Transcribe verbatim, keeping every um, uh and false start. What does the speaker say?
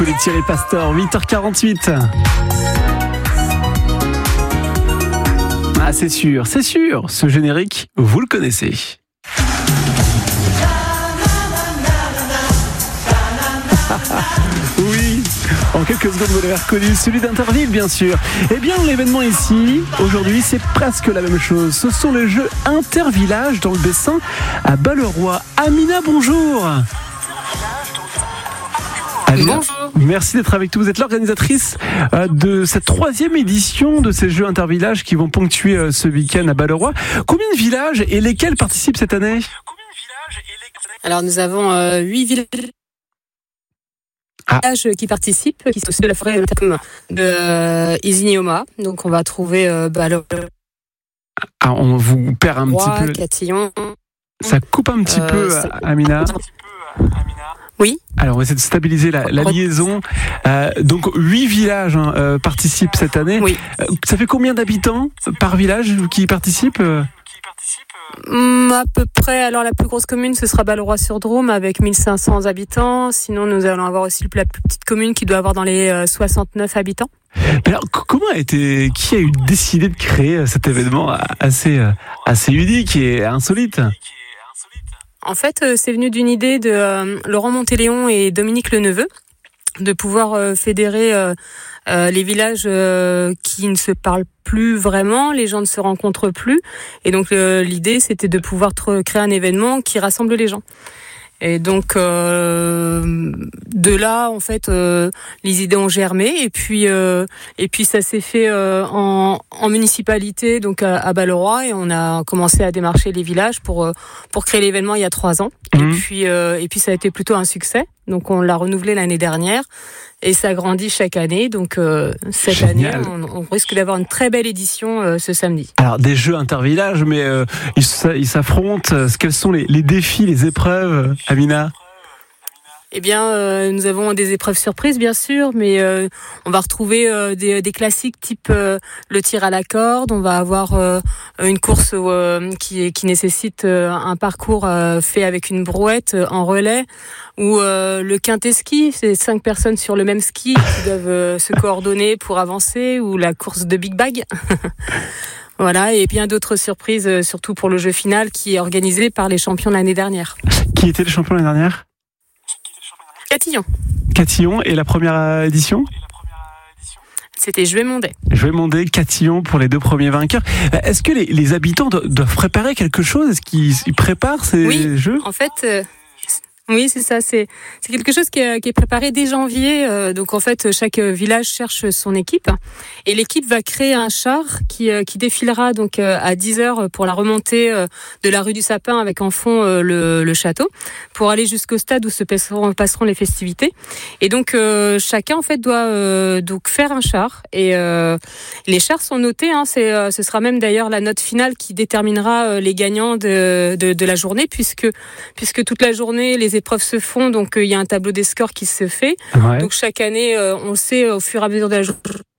Les Thierry Pastor, huit heures quarante-huit. Ah, c'est sûr, c'est sûr, ce générique, vous le connaissez. Oui, en quelques secondes, vous l'avez reconnu, celui d'Interville, bien sûr. Eh bien, l'événement ici, aujourd'hui, c'est presque la même chose. Ce sont les Jeux Intervillage dans le Bessin, à Balleroy. Amina, bonjour. Amina, bonjour. Merci d'être avec nous. Vous êtes l'organisatrice de cette troisième édition de ces Jeux Intervillages qui vont ponctuer ce week-end à Balleroy. Combien de villages et lesquels participent cette année ? Alors, nous avons euh, huit villages. Ah. qui participent, qui sont de la forêt de euh, Isigny-Oma. Donc, on va trouver euh, Balleroy, ah, on vous perd un petit peu. Catillon. Ça coupe un petit euh, peu, ça... Amina. Oui. Alors, on va essayer de stabiliser la, la liaison. Euh, donc, huit villages hein, euh, participent cette année. Oui. Euh, ça fait combien d'habitants par village qui participent euh Hum, à peu près, alors la plus grosse commune, ce sera Balleroy-sur-Drôme avec mille cinq cents habitants. Sinon, nous allons avoir aussi la plus petite commune qui doit avoir dans les euh, soixante-neuf habitants. Alors, comment a été, qui a eu décidé de créer cet événement assez, assez unique et insolite ? En fait, euh, c'est venu d'une idée de euh, Laurent Montéléon et Dominique Leneveu de pouvoir euh, fédérer euh, euh, les villages euh, qui ne se parlent plus vraiment, les gens ne se rencontrent plus. Et donc, euh, l'idée, c'était de pouvoir tr- créer un événement qui rassemble les gens. Et donc, euh, de là, en fait, euh, les idées ont germé. Et puis, euh, et puis ça s'est fait euh, en, en municipalité, donc à, à Balleroy. Et on a commencé à démarcher les villages pour euh, pour créer l'événement il y a trois ans. Mmh. Et puis, euh, et puis ça a été plutôt un succès. Donc, on l'a renouvelé l'année dernière. Et ça grandit chaque année. Donc, euh, cette Génial. année, on, on risque d'avoir une très belle édition euh, ce samedi. Alors, des jeux intervillages, mais euh, ils, ils s'affrontent. Quels sont les, les défis, les épreuves, Amina ? Eh bien, euh, nous avons des épreuves surprises, bien sûr, mais euh, on va retrouver euh, des, des classiques type euh, le tir à la corde. On va avoir euh, une course euh, qui, qui nécessite euh, un parcours euh, fait avec une brouette euh, en relais, ou euh, le quintet ski, c'est cinq personnes sur le même ski qui doivent euh, se coordonner pour avancer, ou la course de Big Bag. Voilà, et bien d'autres surprises, euh, surtout pour le jeu final qui est organisé par les champions l'année dernière. Qui étaient les champions l'année dernière ? Catillon. Catillon, et la première édition ? C'était Joué-Mondet. Joué-Mondet, Catillon pour les deux premiers vainqueurs. Est-ce que les, les habitants doivent préparer quelque chose ? Est-ce qu'ils préparent ces oui, jeux ? En fait, euh, oui, c'est ça. C'est, c'est quelque chose qui est, qui est préparé dès janvier. Euh, donc, en fait, chaque village cherche son équipe. Et l'équipe va créer un char qui, euh, qui défilera donc euh, à dix heures pour la remontée euh, de la rue du Sapin avec en fond euh, le, le château, pour aller jusqu'au stade où se passeront, passeront les festivités. Et donc, euh, chacun, en fait, doit euh, donc faire un char. Et euh, les chars sont notés. Hein, c'est, euh, ce sera même d'ailleurs la note finale qui déterminera euh, les gagnants de, de, de la journée, puisque, puisque toute la journée, les épreuves se font, donc il euh, y a un tableau des scores qui se fait. Ouais. Donc chaque année, euh, on sait au fur et à mesure de la journée